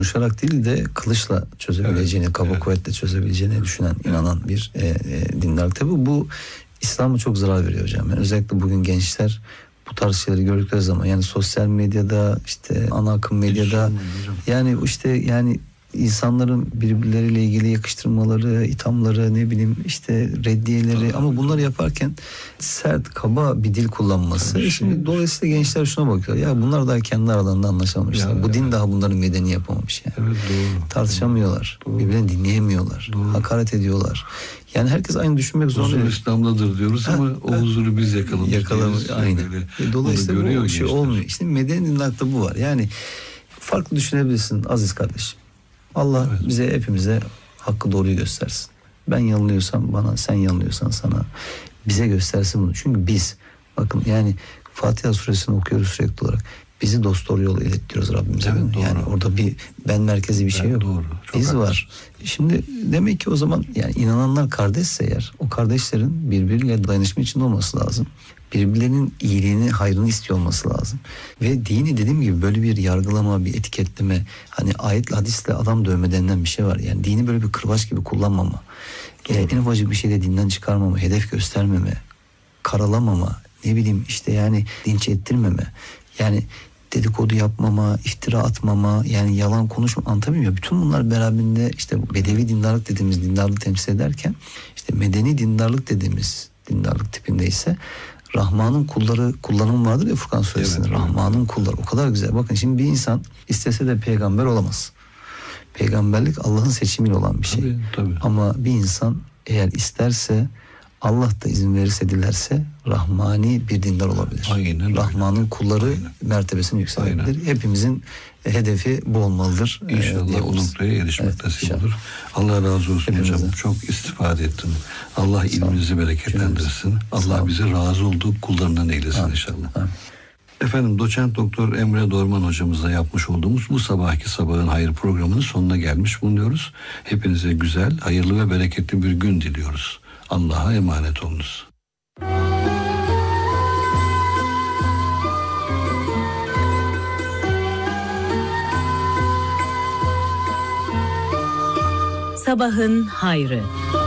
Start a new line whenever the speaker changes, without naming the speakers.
Konuşarak değil de kılıçla çözebileceğini, kaba kuvvetle çözebileceğini düşünen, inanan bir dindarlık. Tabii bu İslam'a çok zarar veriyor hocam. Yani özellikle bugün gençler bu tarz şeyleri gördükleri zaman, yani sosyal medyada, işte ana akım medyada, yani işte yani insanların birbirleriyle ilgili yakıştırmaları, ithamları, ne bileyim işte reddiyeleri, ama bunları yaparken sert, kaba bir dil kullanması. Şimdi dolayısıyla gençler şuna bakıyor. Ya bunlar daha kendi aralarında anlaşamamışlar. Bu din daha bunların medeni yapamamış yani.
Evet, doğru.
Tartışamıyorlar. Birbirlerini dinleyemiyorlar. Doğru. Hakaret ediyorlar. Yani herkes aynı düşünmek zorunda.
Huzur İslam'dadır diyoruz ama o huzuru biz yakalamış.
Aynen. Dolayısıyla bu şey olmuyor. İşte medeni dinlerde bu var. Yani farklı düşünebilirsin aziz kardeşim. Allah bize, hepimize hakkı doğruyu göstersin. Ben yanılıyorsam bana, sen yanılıyorsan sana, bize göstersin bunu. Çünkü biz, bakın yani Fatiha suresini okuyoruz sürekli olarak. Bizi dost doğru yola ilet diyoruz Rabbimize.
Evet,
yani orada bir ben merkezi bir şey yok.
Doğru,
biz
haklısın.
var. Şimdi demek ki o zaman yani inananlar kardeşse eğer, o kardeşlerin birbiriyle dayanışma içinde olması lazım. Birbirlerinin iyiliğini, hayrını istiyor olması lazım. Ve dini, dediğim gibi, böyle bir yargılama, bir etiketleme, hani ayetle hadisle adam dövme denilen bir şey var. Yani dini böyle bir kırbaç gibi kullanmama, en ufacık bir şeyde dinden çıkarmama, hedef göstermeme, karalamama, ne bileyim işte yani linç ettirmeme, yani dedikodu yapmama, iftira atmama, yani yalan konuşma, anlatabiliyor muyum? Bütün bunlar beraberinde işte bedevi dindarlık dediğimiz dindarlığı temsil ederken, işte medeni dindarlık dediğimiz dindarlık tipinde ise Rahman'ın kulları kullanım vardır ya Furkan suresinde. Evet, Rahman'ın kulları o kadar güzel. Bakın şimdi bir insan istese de peygamber olamaz. Peygamberlik Allah'ın seçimiyle olan bir şey.
Tabii.
Ama bir insan eğer isterse, Allah da izin verirse, dilerse Rahmani bir dindar olabilir.
Aynen.
Rahman'ın kulları mertebesini yükseltebilir. Hepimizin hedefi bu olmalıdır.
İnşallah o noktaya erişmek nasip olur. Allah razı olsun hocam. Çok istifade ettim. Allah ilminizi bereketlendirsin. Allah bize razı olduğu kullarından eylesin inşallah. Amin. Efendim, doçent doktor Emre Dorman hocamızla yapmış olduğumuz bu sabahki Sabahın Hayır programının sonuna gelmiş bulunuyoruz. Hepinize güzel, hayırlı ve bereketli bir gün diliyoruz. Allah'a emanet olunuz.
Sabahın Hayrı.